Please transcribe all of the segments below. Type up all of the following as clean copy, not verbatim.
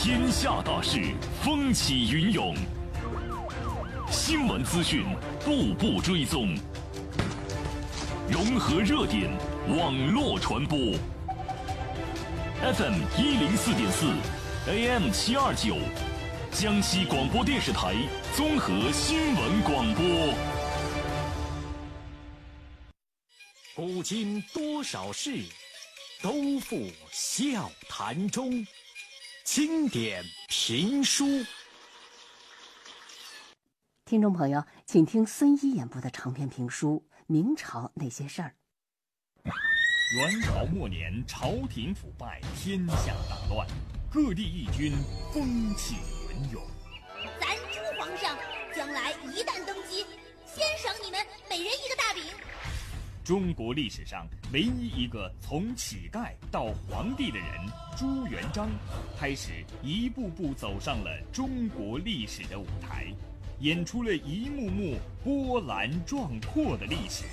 天下大事，风起云涌，新闻资讯步步追踪，融合热点，网络传播。FM 104.4 ，AM 729，江西广播电视台综合新闻广播。 古今多少事，都付笑谈中。经典评书， 听众朋友，请听孙一演播的长篇评书《明朝那些事儿》。 元朝末年，朝廷腐败，天下大乱，各地义军风起云涌。 咱朱皇上将来一旦登基，先赏你们每人一个大饼。 中国历史上唯一一个从乞丐到皇帝的人朱元璋，开始一步步走上了中国历史的舞台，演出了一幕幕波澜壮阔的历史。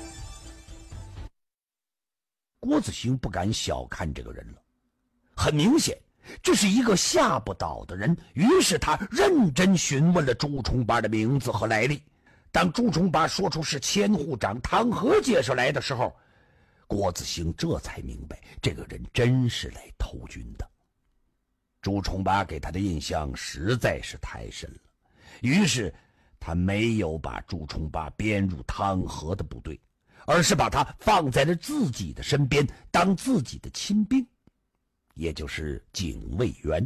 郭子兴不敢小看这个人了，很明显这是一个下不倒的人，于是他认真询问了朱重八的名字和来历。当朱重八说出是千户长汤和介绍来的时候，郭子兴这才明白这个人真是来偷军的。朱重八给他的印象实在是太深了，于是他没有把朱重八编入汤和的部队，而是把他放在了自己的身边，当自己的亲兵，也就是警卫员。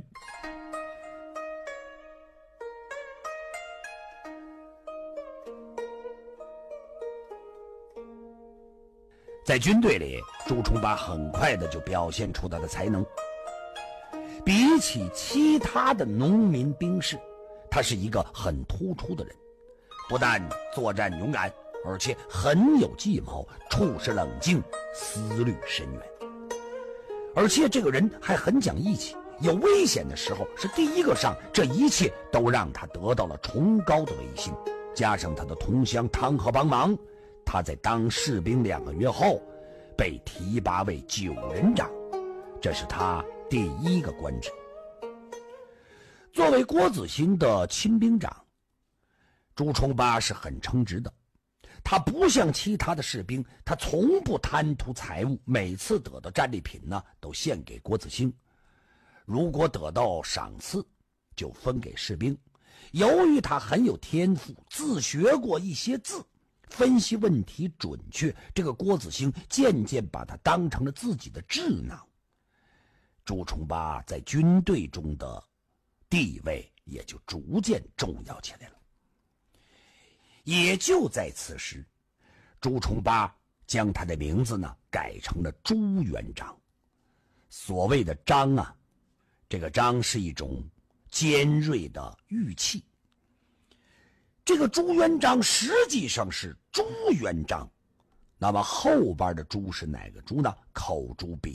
在军队里，朱重八很快的就表现出他的才能。比起其他的农民兵士，他是一个很突出的人，不但作战勇敢，而且很有计谋，处事冷静，思虑深远。而且这个人还很讲义气，有危险的时候是第一个上，这一切都让他得到了崇高的威信。加上他的同乡汤和帮忙，他在当士兵2个月后被提拔为9人长，这是他第一个官职。作为郭子兴的亲兵长，朱重八是很称职的。他不像其他的士兵，他从不贪图财物，每次得到战利品呢，都献给郭子兴。如果得到赏赐，就分给士兵。由于他很有天赋，自学过一些字，分析问题准确，这个郭子兴渐渐把他当成了自己的智囊。朱重八在军队中的地位也就逐渐重要起来了。也就在此时，朱重八将他的名字呢改成了朱元璋。所谓的璋啊，这个璋是一种尖锐的玉器。这个朱元璋实际上是朱元璋，那么后边的朱是哪个朱呢？口朱笔